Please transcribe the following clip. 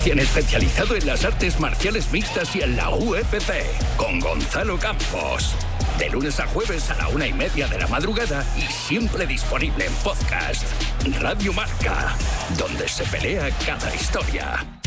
especializado en las artes marciales mixtas y en la UFC, con Gonzalo Campos. De lunes a jueves a la 1:30 de la madrugada y siempre disponible en podcast. Radio Marca, donde se pelea cada historia.